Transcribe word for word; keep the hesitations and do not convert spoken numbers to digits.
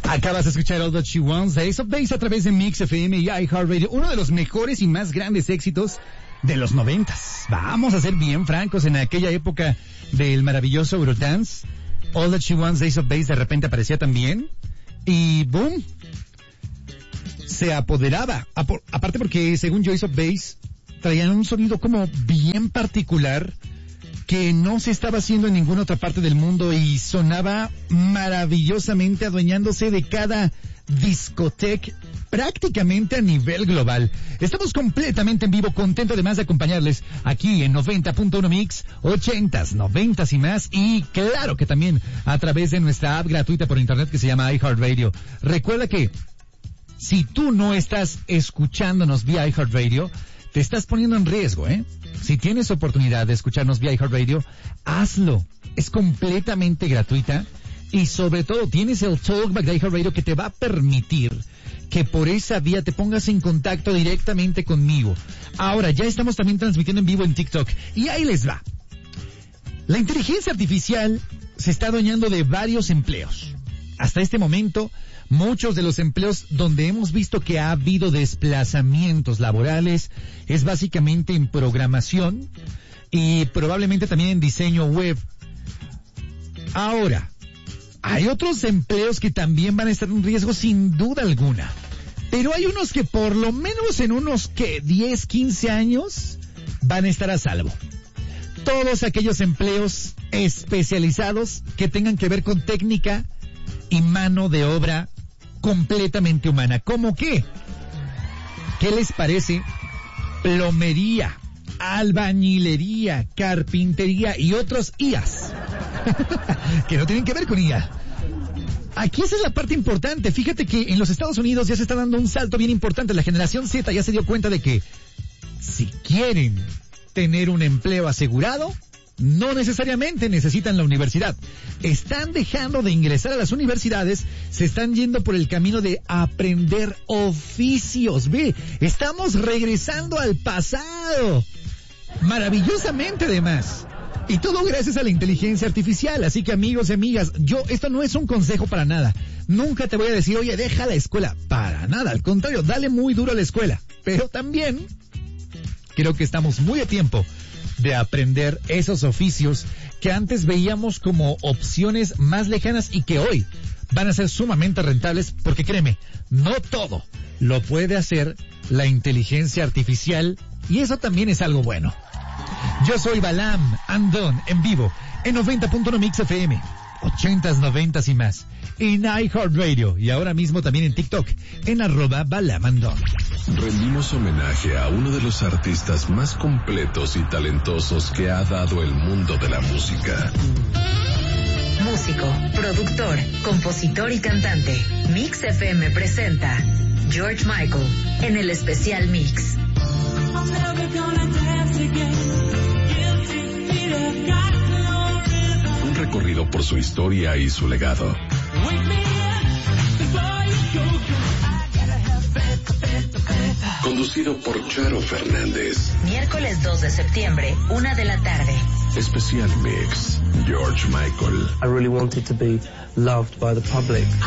Acabas de escuchar All That She Wants de Ace of Base a través de Mix F M y iHeartRadio, uno de los mejores y más grandes éxitos de los noventas. Vamos a ser bien francos, en aquella época del maravilloso Eurodance, All That She Wants de Ace of Base de repente aparecía también y boom, se apoderaba. Aparte porque según yo Ace of Base traían un sonido como bien particular que no se estaba haciendo en ninguna otra parte del mundo y sonaba maravillosamente, adueñándose de cada discoteca prácticamente a nivel global. Estamos completamente en vivo, contento además de acompañarles aquí en noventa punto uno Mix, ochentas, noventas y más, y claro que también a través de nuestra app gratuita por internet que se llama iHeartRadio. Recuerda que si tú no estás escuchándonos vía iHeartRadio, te estás poniendo en riesgo, ¿eh? Si tienes oportunidad de escucharnos vía iHeartRadio, hazlo. Es completamente gratuita y sobre todo tienes el Talkback de iHeartRadio que te va a permitir que por esa vía te pongas en contacto directamente conmigo. Ahora, ya estamos también transmitiendo en vivo en TikTok y ahí les va. La inteligencia artificial se está adueñando de varios empleos. Hasta este momento, muchos de los empleos donde hemos visto que ha habido desplazamientos laborales es básicamente en programación y probablemente también en diseño web. Ahora, hay otros empleos que también van a estar en riesgo sin duda alguna, pero hay unos que por lo menos en unos que diez, quince años van a estar a salvo. Todos aquellos empleos especializados que tengan que ver con técnica y mano de obra completamente humana. ¿Cómo qué? ¿Qué les parece? Plomería, albañilería, carpintería y otros I As que no tienen que ver con I A. Aquí esa es la parte importante. Fíjate que en los Estados Unidos ya se está dando un salto bien importante. La generación Z ya se dio cuenta de que si quieren tener un empleo asegurado, no necesariamente necesitan la universidad. Están dejando de ingresar a las universidades, se están yendo por el camino de aprender oficios. Ve, estamos regresando al pasado. Maravillosamente además. Y todo gracias a la inteligencia artificial. Así que amigos y amigas, yo, esto no es un consejo para nada. Nunca te voy a decir, oye, deja la escuela. Para nada, al contrario, dale muy duro a la escuela. Pero también creo que estamos muy a tiempo de aprender esos oficios que antes veíamos como opciones más lejanas y que hoy van a ser sumamente rentables, porque créeme, no todo lo puede hacer la inteligencia artificial y eso también es algo bueno. Yo soy Balam Andón en vivo en noventa punto uno Mix F M, ochentas, noventas y más, en iHeartRadio y ahora mismo también en TikTok en arroba Balam Andón. Rendimos homenaje a uno de los artistas más completos y talentosos que ha dado el mundo de la música. Músico, productor, compositor y cantante. Mix F M presenta George Michael en el especial Mix. Un recorrido por su historia y su legado. Conducido por Charo Fernández. Miércoles dos de septiembre, una de la tarde. Especial Mix, George Michael. I really wanted to be loved by the public.